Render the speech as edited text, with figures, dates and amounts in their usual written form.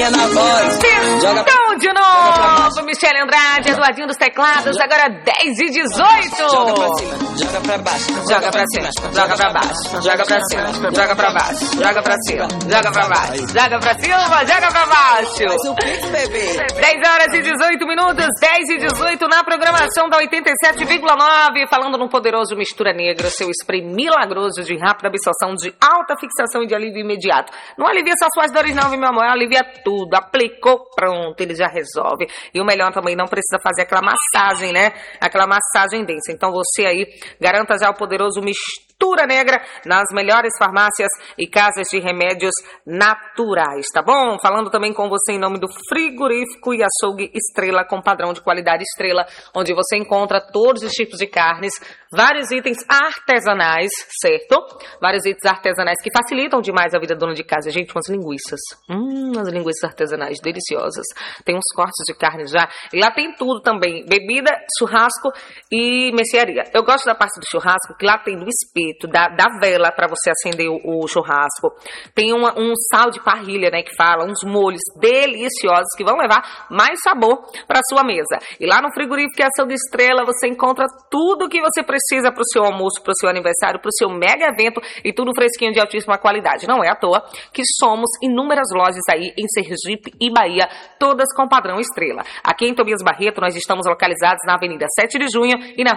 Paulinha na voz. Então, de novo, Michele Andrade, Eduardinho dos teclados, agora 10h18. Joga pra cima, joga pra baixo. Joga pra cima, joga pra baixo, joga pra cima, joga pra baixo, joga pra cima, joga pra baixo, joga pra cima, joga pra baixo. Faz o Pix, bebê. 10h18, 10h18 na programação da 87,9, falando num poderoso Mistura Negra, seu spray milagroso de rápida absorção, de alta fixação e de alívio imediato. Não alivia só suas dores não, viu, meu amor? Alivia tudo. Aplicou, pronto, ele já resolve. E o melhor também, não precisa fazer aquela massagem, né? Aquela massagem densa. Então você aí, garanta já o poderoso Mistura Negra nas melhores farmácias e casas de remédios naturais, tá bom? Falando também com você em nome do Frigorífico e Açougue Estrela, com padrão de qualidade Estrela, onde você encontra todos os tipos de carnes, vários itens artesanais, certo? Vários itens artesanais que facilitam demais a vida da dona de casa. Gente, umas linguiças. As linguiças artesanais deliciosas. Tem uns cortes de carne já. E lá tem tudo também. Bebida, churrasco e mercearia. Eu gosto da parte do churrasco, que lá tem do espeto, da vela para você acender o churrasco. Tem um sal de parrilha, né, que fala, uns molhos deliciosos que vão levar mais sabor para sua mesa. E lá no Frigorífico e Açougue Estrela você encontra tudo que você precisa para o seu almoço, para o seu aniversário, para o seu mega evento e tudo fresquinho de altíssima qualidade. Não é à toa que somos inúmeras lojas aí em Sergipe e Bahia, todas com padrão Estrela. Aqui em Tobias Barreto nós estamos localizados na Avenida 7 de Junho e na